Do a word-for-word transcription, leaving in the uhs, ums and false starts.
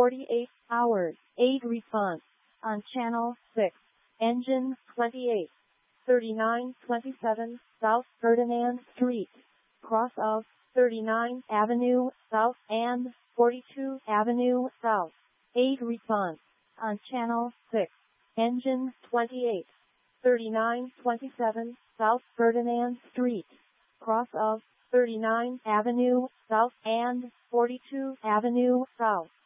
forty-eight hours. Aid response on channel six. Engine twenty-eight. thirty-nine twenty-seven South Ferdinand Street, cross of thirty-ninth Avenue South and forty-second Avenue South. Aid response on channel six. Engine twenty-eight. thirty-nine twenty-seven South Ferdinand Street, cross of thirty-ninth Avenue South and forty-second Avenue South.